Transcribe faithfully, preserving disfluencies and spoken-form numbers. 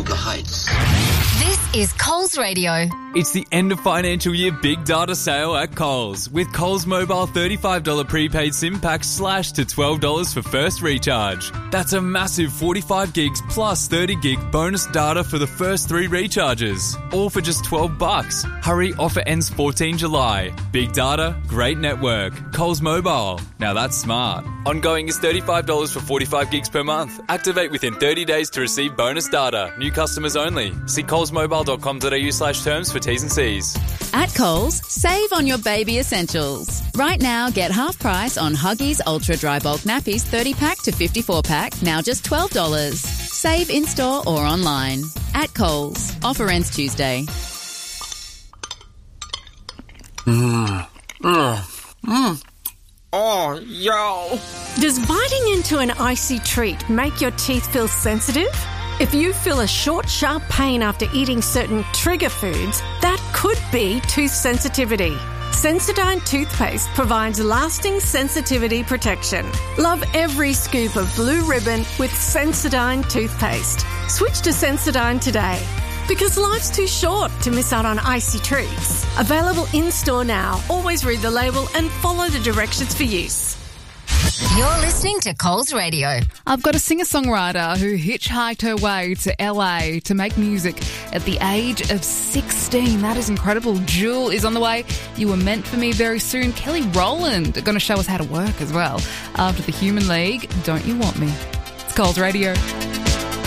Wuthering Heights. This is Coles Radio. It's the end of financial year big data sale at Coles, with Coles Mobile thirty-five dollars prepaid SIM pack slashed to twelve dollars for first recharge. That's a massive forty-five gigs plus thirty gig bonus data for the first three recharges, all for just twelve bucks. Hurry, offer ends fourteenth of July. Big data, great network. Coles Mobile. Now that's smart. Ongoing is thirty-five dollars for forty-five gigs per month. Activate within thirty days to receive bonus data. New customers only. See coles mobile dot com dot a u slash terms for T's and C's. At Coles, save on your baby essentials. Right now, get half price on Huggies Ultra Dry Bulk Nappies thirty pack to fifty-four pack, now just twelve dollars. Save in-store or online. At Coles. Offer ends Tuesday. Mmm. Mmm. Mmm. Oh, yo. Does biting into an icy treat make your teeth feel sensitive? If you feel a short, sharp pain after eating certain trigger foods, that could be tooth sensitivity. Sensodyne toothpaste provides lasting sensitivity protection. Love every scoop of blue ribbon with Sensodyne toothpaste. Switch to Sensodyne today, because life's too short to miss out on icy treats. Available in-store now. Always read the label and follow the directions for use. You're listening to Coles Radio. I've got a singer-songwriter who hitchhiked her way to L A to make music at the age of sixteen. That is incredible. Jewel is on the way. You Were Meant For Me very soon. Kelly Rowland are going to show us how to work as well. After the Human League, Don't You Want Me? It's Coles Radio.